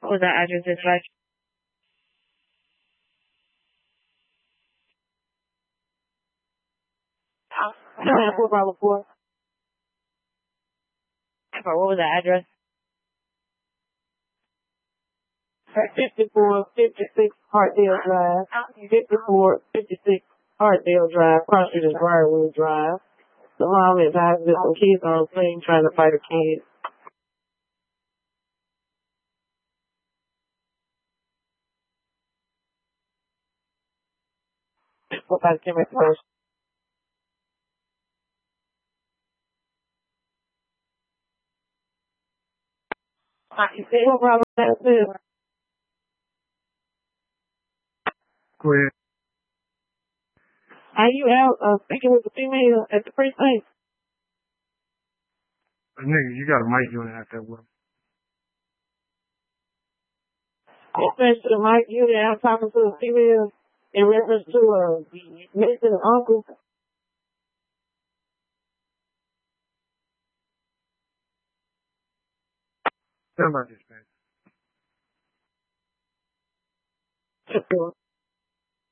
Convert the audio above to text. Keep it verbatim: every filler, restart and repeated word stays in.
What was that address, dispatch? four Bravo four. What was that address? fifty-four fifty-six Hartdale Drive. fifty-four fifty-six Hartdale Drive. Cross Street is Briarwood Drive. The mom is having some kids on a plane trying to fight a kid. What about Jimmy first? You see what problem that is? Go ahead. Are you out uh, speaking with the female at the precinct? Nigga, you got a mic, you want to ask that one. Especially the mic, you there, I'm talking to the female in reference to uh, missing uncle. Tell about this, man.